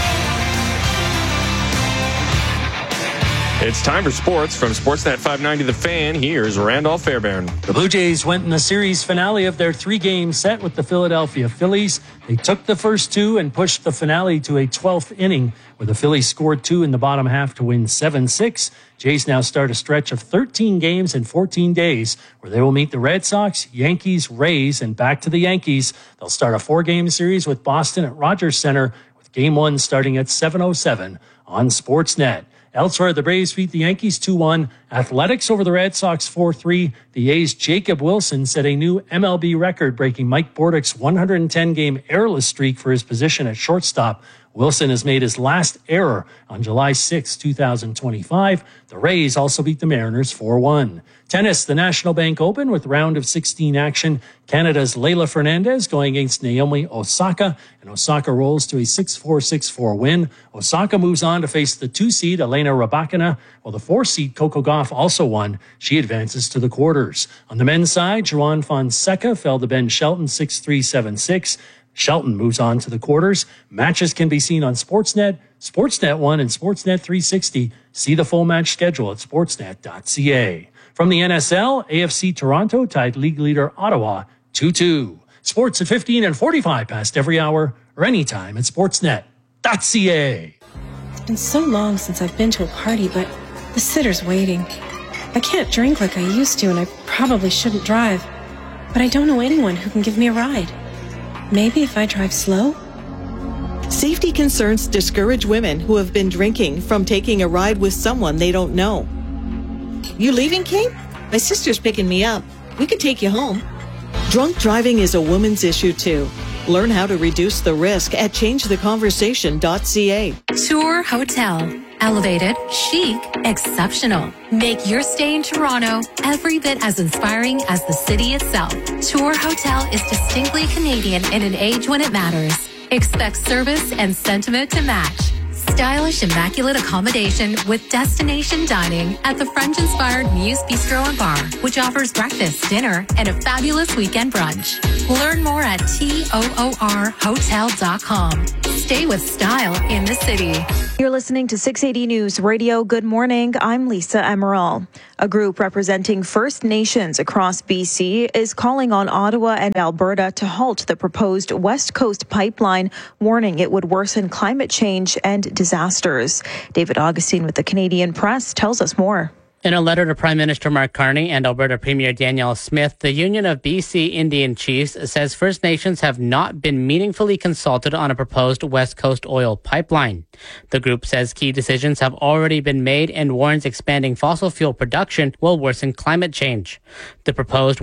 Speaker 15: It's time for sports from Sportsnet 590 The Fan. Here's Randolph Fairbairn.
Speaker 28: The Blue Jays went in the series finale of their 3-game set with the Philadelphia Phillies. They took the first 2 and pushed the finale to a 12th inning, where the Phillies scored 2 in the bottom half to win 7-6. Jays now start a stretch of 13 games in 14 days, where they will meet the Red Sox, Yankees, Rays, and back to the Yankees. They'll start a 4-game series with Boston at Rogers Center, with Game 1 starting at 7:07 on Sportsnet. Elsewhere, the Braves beat the Yankees 2-1. Athletics over the Red Sox 4-3. The A's Jacob Wilson set a new MLB record, breaking Mike Bordick's 110-game errorless streak for his position at shortstop. Wilson has made his last error on July 6, 2025. The Rays also beat the Mariners 4-1. Tennis, the National Bank Open with round of 16 action. Canada's Leylah Fernandez going against Naomi Osaka, and Osaka rolls to a 6-4, 6-4 win. Osaka moves on to face the 2-seed Elena Rybakina, while the 4-seed Coco Gauff also won. She advances to the quarters. On the men's side, Juan Fonseca fell to Ben Shelton 6-3, 7-6. Shelton moves on to the quarters. Matches can be seen on Sportsnet, Sportsnet 1, and Sportsnet 360. See the full match schedule at sportsnet.ca. From the NSL, AFC Toronto tied league leader Ottawa 2-2. Sports at 15 and 45 past every hour or anytime at sportsnet.ca.
Speaker 3: It's been so long since I've been to a party, but the sitter's waiting. I can't drink like I used to, and I probably shouldn't drive. But I don't know anyone who can give me a ride. Maybe if I drive slow?
Speaker 4: Safety concerns discourage women who have been drinking from taking a ride with someone they don't know. You leaving, Kate? My sister's picking me up. We could take you home. Drunk driving is a woman's issue, too. Learn how to reduce the risk at changetheconversation.ca.
Speaker 8: Tour Hotel. Elevated, chic, exceptional. Make your stay in Toronto every bit as inspiring as the city itself. Tour Hotel is distinctly Canadian in an age when it matters. Expect service and sentiment to match. Stylish, immaculate accommodation with destination dining at the French-inspired Muse Bistro and Bar, which offers breakfast, dinner, and a fabulous weekend brunch. Learn more at toorhotel.com. Stay with style in the city.
Speaker 9: You're listening to 680 News Radio. Good morning. I'm Lisa Emerald. A group representing First Nations across BC is calling on Ottawa and Alberta to halt the proposed West Coast pipeline, warning it would worsen climate change and disasters. David Augustine with the Canadian Press tells us more.
Speaker 10: In a letter to Prime Minister Mark Carney and Alberta Premier Danielle Smith, the Union of BC Indian Chiefs says First Nations have not been meaningfully consulted on a proposed West Coast oil pipeline. The group says key decisions have already been made and warns expanding fossil fuel production will worsen climate change. The proposed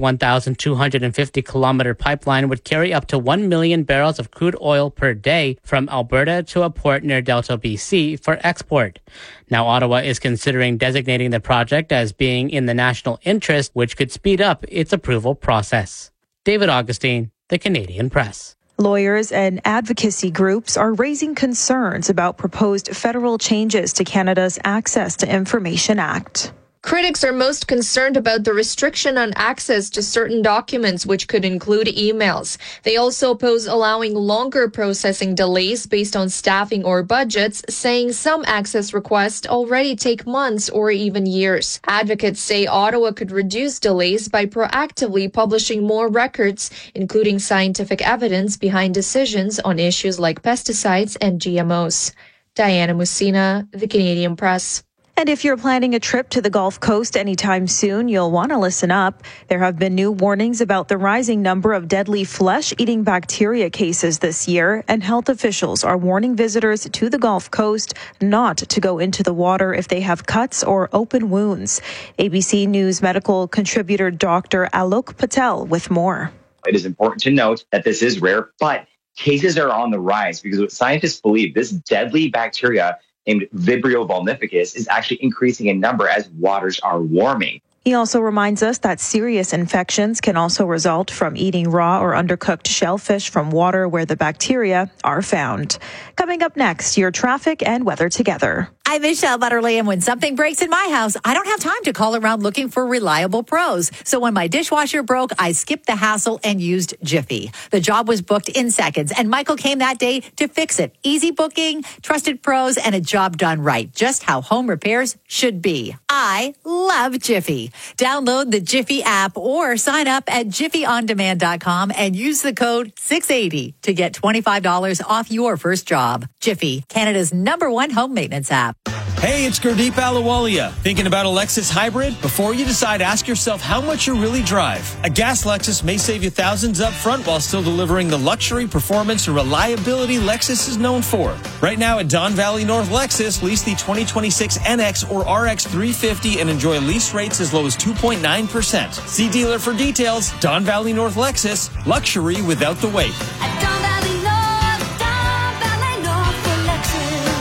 Speaker 10: 1,250-kilometer pipeline would carry up to 1 million barrels of crude oil per day from Alberta to a port near Delta, BC for export. Now, Ottawa is considering designating the project as being in the national interest, which could speed up its approval process. David Augustine, the Canadian Press.
Speaker 9: Lawyers and advocacy groups are raising concerns about proposed federal changes to Canada's Access to Information Act.
Speaker 20: Critics are most concerned about the restriction on access to certain documents, which could include emails. They also oppose allowing longer processing delays based on staffing or budgets, saying some access requests already take months or even years. Advocates say Ottawa could reduce delays by proactively publishing more records, including scientific evidence behind decisions on issues like pesticides and GMOs. Diana Mussina, the Canadian Press.
Speaker 9: And if you're planning a trip to the Gulf Coast anytime soon, you'll want to listen up. There have been new warnings about the rising number of deadly flesh-eating bacteria cases this year, and health officials are warning visitors to the Gulf Coast not to go into the water if they have cuts or open wounds. ABC News medical contributor Dr. Alok Patel with more.
Speaker 22: It is important to note that this is rare, but cases are on the rise because what scientists believe, this deadly bacteria named Vibrio vulnificus is actually increasing in number as waters are warming.
Speaker 9: He also reminds us that serious infections can also result from eating raw or undercooked shellfish from water where the bacteria are found. Coming up next, your traffic and weather together.
Speaker 26: I'm Michelle Butterly, and when something breaks in my house, I don't have time to call around looking for reliable pros. So when my dishwasher broke, I skipped the hassle and used Jiffy. The job was booked in seconds, and Michael came that day to fix it. Easy booking, trusted pros, and a job done right. Just how home repairs should be. I love Jiffy. Download the Jiffy app or sign up at jiffyondemand.com and use the code 680 to get $25 off your first job. Jiffy, Canada's #1 home maintenance app.
Speaker 27: Hey, it's Gurdeep Ahluwalia. Thinking about a Lexus hybrid? Before you decide, ask yourself how much you really drive. A gas Lexus may save you thousands up front while still delivering the luxury, performance, and reliability Lexus is known for. Right now at Don Valley North Lexus, lease the 2026 NX or RX 350 and enjoy lease rates as low as 2.9%. See dealer for details. Don Valley North Lexus, luxury without the wait.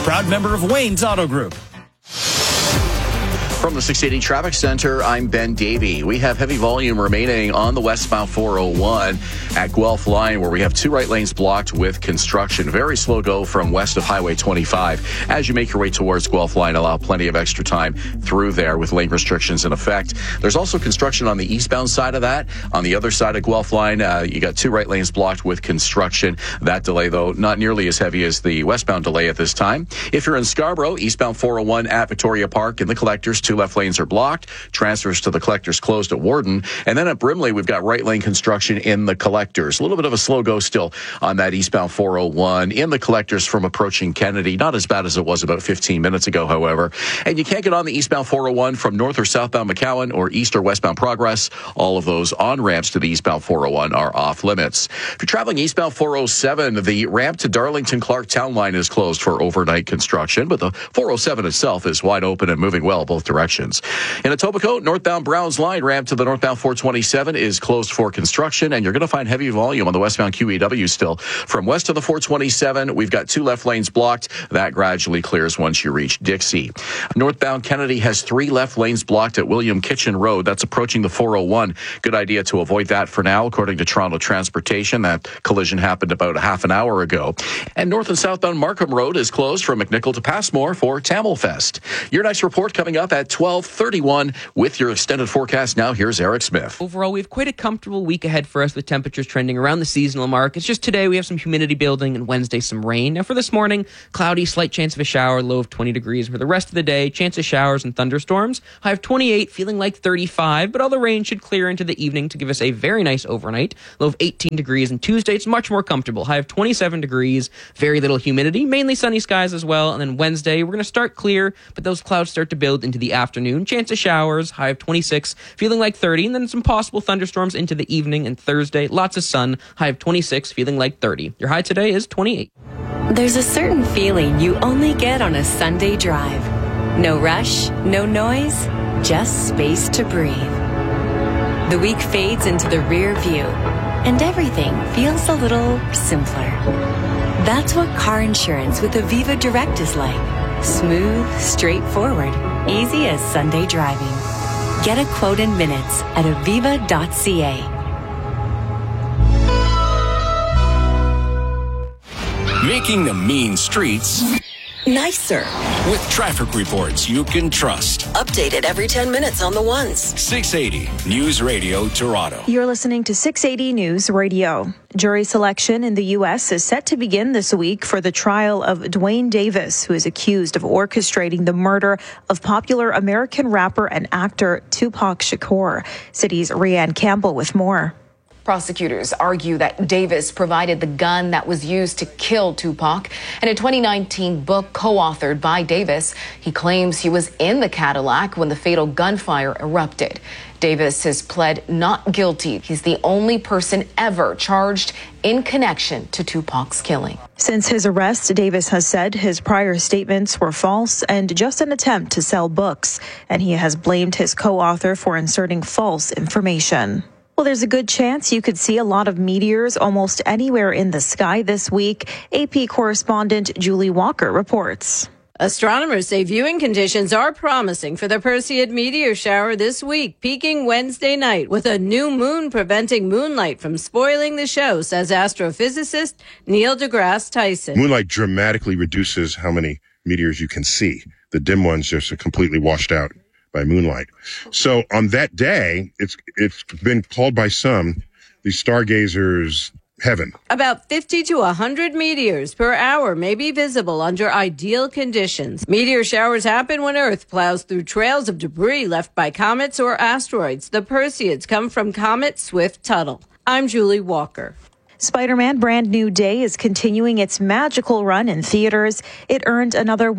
Speaker 27: proud member of Wayne's Auto Group.
Speaker 29: From the 680 Traffic Center, I'm Ben Davey. We have heavy volume remaining on the westbound 401 at Guelph Line, where we have 2 right lanes blocked with construction. Very slow go from west of Highway 25. As you make your way towards Guelph Line, allow plenty of extra time through there with lane restrictions in effect. There's also construction on the eastbound side of that. On the other side of Guelph Line, you got 2 right lanes blocked with construction. That delay, though, not nearly as heavy as the westbound delay at this time. If you're in Scarborough, eastbound 401 at Victoria Park in the collectors, 2 left lanes are blocked. Transfers to the collectors closed at Warden. And then at Brimley, we've got right lane construction in the collectors. A little bit of a slow go still on that eastbound 401 in the collectors from approaching Kennedy. Not as bad as it was about 15 minutes ago, however. And you can't get on the eastbound 401 from north or southbound McCowan or east or westbound Progress. All of those on-ramps to the eastbound 401 are off limits. If you're traveling eastbound 407, the ramp to Darlington Clark Town Line is closed for overnight construction, but the 407 itself is wide open and moving well both directions. In Etobicoke, northbound Browns Line ramp to the northbound 427 is closed for construction, and you're going to find heavy volume on the westbound QEW still. From west of the 427, we've got 2 left lanes blocked. That gradually clears once you reach Dixie. Northbound Kennedy has 3 left lanes blocked at William Kitchen Road. That's approaching the 401. Good idea to avoid that for now, according to Toronto Transportation. That collision happened about a half an hour ago. And north and southbound Markham Road is closed from McNichol to Passmore for Tamil Fest. Your next report coming up at 12:31 with your extended forecast. Now here's Eric Smith.
Speaker 2: Overall, we have quite a comfortable week ahead for us with temperatures trending around the seasonal mark. It's just today we have some humidity building and Wednesday some rain. Now for this morning, cloudy, slight chance of a shower, low of 20 degrees. For the rest of the day, chance of showers and thunderstorms. High of 28, feeling like 35, but all the rain should clear into the evening to give us a very nice overnight. Low of 18 degrees. And Tuesday, it's much more comfortable. High of 27 degrees, very little humidity, mainly sunny skies as well. And then Wednesday, we're going to start clear, but those clouds start to build into the afternoon. Chance of showers, high of 26, feeling like 30, and then some possible thunderstorms into the evening. And Thursday, lots of sun, high of 26, feeling like 30. Your high today is 28.
Speaker 24: There's a certain feeling you only get on a Sunday drive. No rush, no noise, just space to breathe. The week fades into the rear view, and everything feels a little simpler. That's what car insurance with Aviva Direct is like. Smooth, straightforward, easy as Sunday driving. Get a quote in minutes at aviva.ca.
Speaker 16: Making the mean streets
Speaker 24: nicer.
Speaker 16: with traffic reports you can trust.
Speaker 24: Updated every 10 minutes on the ones.
Speaker 16: 680 News Radio Toronto.
Speaker 9: You're listening to 680 News Radio. Jury selection in the U.S. is set to begin this week for the trial of Dwayne Davis, who is accused of orchestrating the murder of popular American rapper and actor Tupac Shakur. City's Rianne Campbell with more.
Speaker 5: Prosecutors argue that Davis provided the gun that was used to kill Tupac. In a 2019 book co-authored by Davis, he claims he was in the Cadillac when the fatal gunfire erupted. Davis has pled not guilty. He's the only person ever charged in connection to Tupac's killing.
Speaker 9: Since his arrest, Davis has said his prior statements were false and just an attempt to sell books, and he has blamed his co-author for inserting false information. Well, there's a good chance you could see a lot of meteors almost anywhere in the sky this week. AP correspondent Julie Walker reports.
Speaker 7: Astronomers say viewing conditions are promising for the Perseid meteor shower this week, peaking Wednesday night with a new moon preventing moonlight from spoiling the show, says astrophysicist Neil deGrasse Tyson.
Speaker 11: Moonlight dramatically reduces how many meteors you can see. The dim ones just are completely washed out by moonlight. So on that day, it's been called by some the stargazers' heaven.
Speaker 7: About 50 to 100 meteors per hour may be visible under ideal conditions. Meteor showers happen when Earth plows through trails of debris left by comets or asteroids. The Perseids come from comet Swift-Tuttle. I'm Julie Walker.
Speaker 9: Spider-Man Brand New Day is continuing its magical run in theaters. It earned another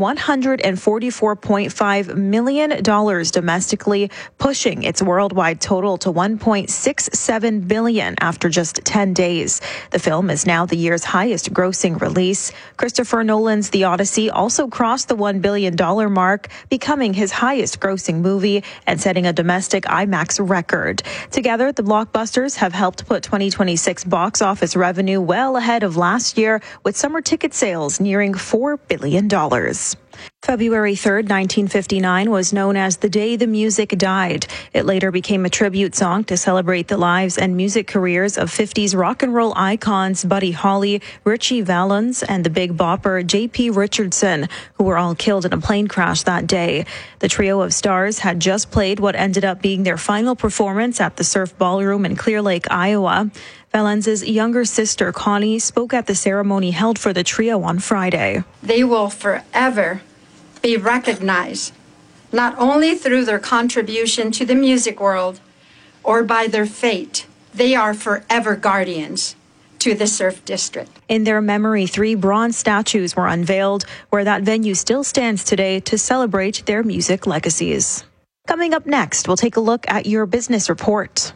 Speaker 9: $144.5 million domestically, pushing its worldwide total to $1.67 billion after just 10 days. The film is now the year's highest grossing release. Christopher Nolan's The Odyssey also crossed the $1 billion mark, becoming his highest grossing movie and setting a domestic IMAX record. Together, the blockbusters have helped put 2026 box office office revenue well ahead of last year, with summer ticket sales nearing $4 billion. February 3rd, 1959 was known as the day the music died. It later became a tribute song to celebrate the lives and music careers of 50s rock and roll icons Buddy Holly, Ritchie Valens, and the Big Bopper J.P. Richardson, who were all killed in a plane crash that day. The trio of stars had just played what ended up being their final performance at the Surf Ballroom in Clear Lake, Iowa. Valens' younger sister, Connie, spoke at the ceremony held for the trio on Friday.
Speaker 12: They will forever be recognized, not only through their contribution to the music world or by their fate. They are forever guardians to the Surf District.
Speaker 9: In their memory, 3 bronze statues were unveiled, where that venue still stands today to celebrate their music legacies. Coming up next, we'll take a look at your business report.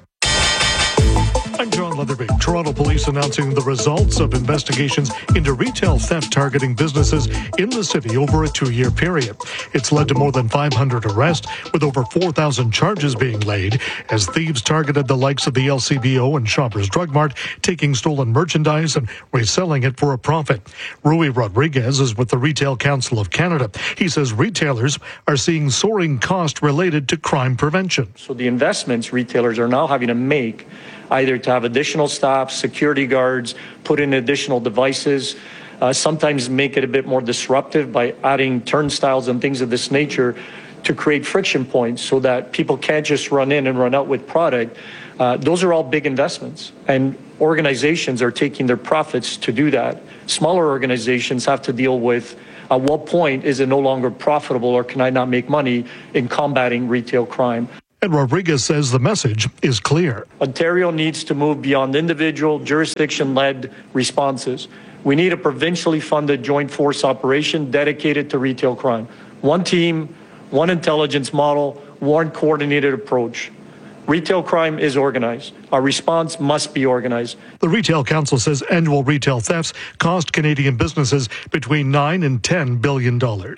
Speaker 13: I'm John Leatherby. Toronto police announcing the results of investigations into retail theft targeting businesses in the city over a 2-year period. It's led to more than 500 arrests, with over 4,000 charges being laid as thieves targeted the likes of the LCBO and Shoppers Drug Mart, taking stolen merchandise and reselling it for a profit. Rui Rodriguez is with the Retail Council of Canada. He says retailers are seeing soaring costs related to crime prevention.
Speaker 14: So the investments retailers are now having to make, either to have additional staff, security guards, put in additional devices, sometimes make it a bit more disruptive by adding turnstiles and things of this nature to create friction points so that people can't just run in and run out with product. Those are all big investments, and organizations are taking their profits to do that. Smaller organizations have to deal with at what point is it no longer profitable, or can I not make money in combating retail crime?
Speaker 13: And Rodriguez says the message is clear.
Speaker 14: Ontario needs to move beyond individual, jurisdiction-led responses. We need a provincially funded joint force operation dedicated to retail crime. One team, one intelligence model, one coordinated approach. Retail crime is organized. Our response must be organized.
Speaker 13: The Retail Council says annual retail thefts cost Canadian businesses between $9 and $10 billion.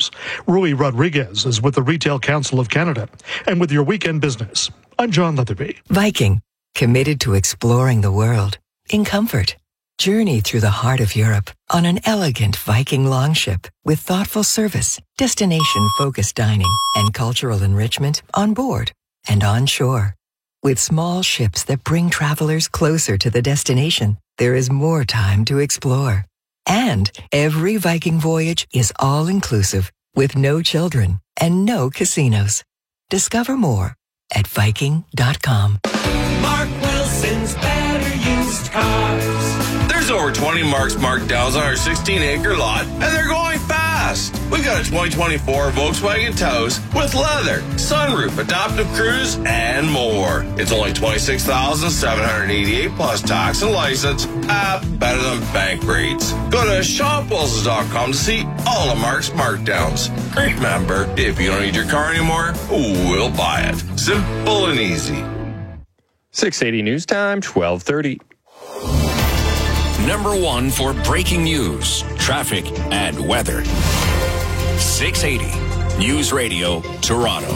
Speaker 13: Rui Rodriguez is with the Retail Council of Canada. And with your weekend business, I'm John Leatherby.
Speaker 17: Viking, committed to exploring the world in comfort. Journey through the heart of Europe on an elegant Viking longship with thoughtful service, destination-focused dining, and cultural enrichment on board and on shore. With small ships that bring travelers closer to the destination, there is more time to explore. And every Viking voyage is all-inclusive, with no children and no casinos. Discover more at Viking.com.
Speaker 18: Mark Wilson's Better Used Cars.
Speaker 19: There's over 20 Mark's markdowns on our 16-acre lot, and they're going fast. We've got a 2024 Volkswagen Taos with leather, sunroof, adaptive cruise, and more. It's only $26,788 plus tax and license. Better than bank rates. Go to shopwilsons.com to see all of Mark's markdowns. Remember, if you don't need your car anymore, we'll buy it. Simple and easy.
Speaker 15: 680 News Time, 12:30.
Speaker 16: Number 1 for breaking news, traffic, and weather. 680 News Radio, Toronto.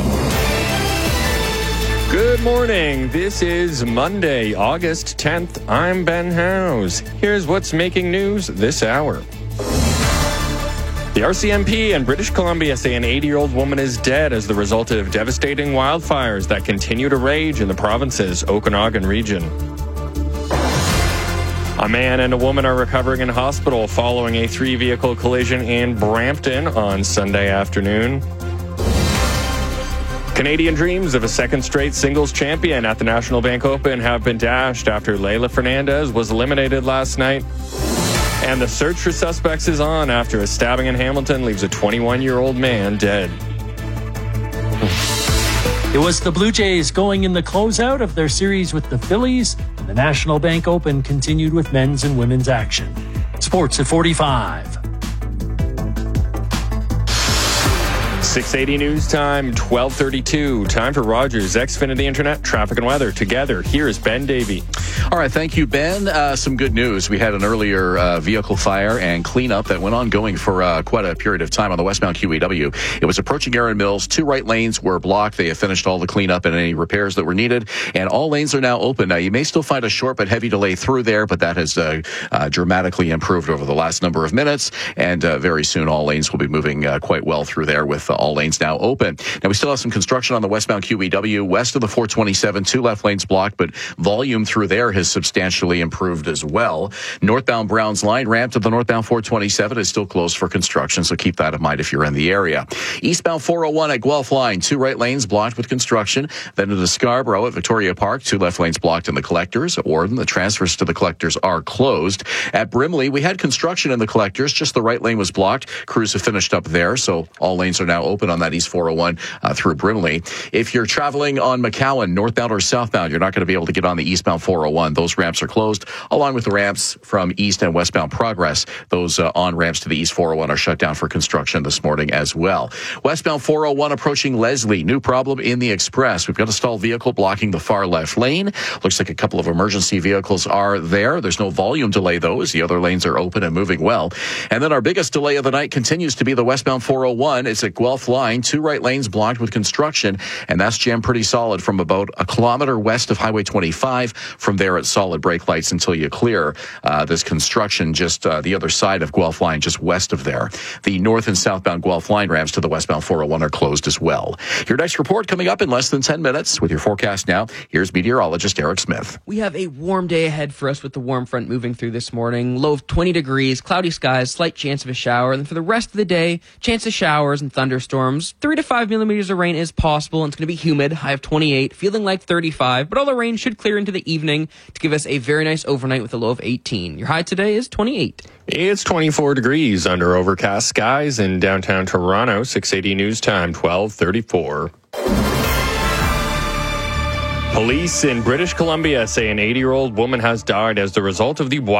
Speaker 15: Good morning. This is Monday, August 10th. I'm Ben Howes. Here's what's making news this hour. The RCMP in British Columbia say an 80-year-old woman is dead as the result of devastating wildfires that continue to rage in the province's Okanagan region. A man and a woman are recovering in hospital following a 3-vehicle collision in Brampton on Sunday afternoon. Canadian dreams of a second straight singles champion at the National Bank Open have been dashed after Leylah Fernandez was eliminated last night. And the search for suspects is on after a stabbing in Hamilton leaves a 21-year-old man dead.
Speaker 28: It was the Blue Jays going in the closeout of their series with the Phillies, and the National Bank Open continued with men's and women's action. Sports at 45.
Speaker 15: 680 news time, 12:32. Time for Rogers Xfinity Internet traffic and weather. Together, here's Ben Davey.
Speaker 29: All right, thank you, Ben. Some good news. We had an earlier vehicle fire and cleanup that went on going for quite a period of time on the westbound QEW. It was approaching Erin Mills. 2 right lanes were blocked. They have finished all the cleanup and any repairs that were needed, and all lanes are now open. Now, you may still find a short but heavy delay through there, but that has dramatically improved over the last number of minutes, and very soon all lanes will be moving quite well through there with all lanes now open. Now, we still have some construction on the westbound QEW west of the 427, 2 left lanes blocked, but volume through there has substantially improved as well. Northbound Browns Line ramp to the northbound 427 is still closed for construction, so keep that in mind if you're in the area. Eastbound 401 at Guelph Line, 2 right lanes blocked with construction. Then into Scarborough at Victoria Park, 2 left lanes blocked in the collectors. Orden, the transfers to the collectors are closed. At Brimley, we had construction in the collectors, just the right lane was blocked. Crews have finished up there, so all lanes are now open on that East 401 through Brimley. If you're traveling on McCowan, northbound or southbound, you're not going to be able to get on the eastbound 401. Those ramps are closed, along with the ramps from east and westbound Progress. Those on-ramps to the East 401 are shut down for construction this morning as well. Westbound 401 approaching Leslie. New problem in the Express. We've got a stalled vehicle blocking the far left lane. Looks like a couple of emergency vehicles are there. There's no volume delay, though, as the other lanes are open and moving well. And then our biggest delay of the night continues to be the westbound 401. It's at Guelph Line. 2 right lanes blocked with construction, and that's jammed pretty solid from about a kilometer west of Highway 25. From there, it's solid brake lights until you clear this construction just the other side of Guelph Line, just west of there. The north and southbound Guelph Line ramps to the westbound 401 are closed as well. Your next report coming up in less than 10 minutes. With your forecast now, here's meteorologist Eric Smith.
Speaker 2: We have a warm day ahead for us with the warm front moving through this morning. Low of 20 degrees, cloudy skies, slight chance of a shower. And for the rest of the day, chance of showers and thunderstorms. 3 to 5 millimeters of rain is possible, and it's going to be humid. High of 28, feeling like 35. But all the rain should clear into the evening to give us a very nice overnight with a low of 18. Your high today is 28.
Speaker 15: It's 24 degrees under overcast skies in downtown Toronto. 680 news time, 12:34. Police in British Columbia say an 80-year-old woman has died as the result of the